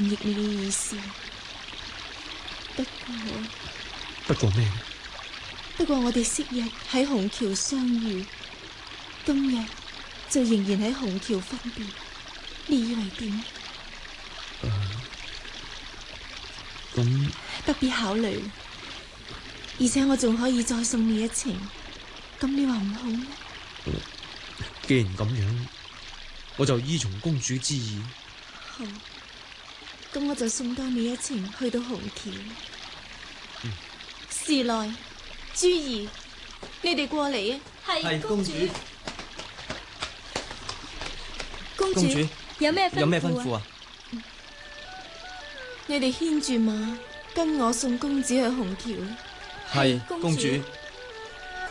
譯你嘅意思。 不過咩？ 不過我哋昔日喺虹橋相遇，今日就仍然喺虹橋分別，你以為點？ 咁不必考慮，而且我仲可以再送你一程，咁你話唔好咩？ 既然咁樣，我就依從公主之意。 好，咁我就送多你一程去到虹橋。時來，珠兒，你哋過嚟啊！ 係公主。 公主， 有咩吩咐啊？ 你哋牽住馬，跟我送公主去虹橋。 係公主。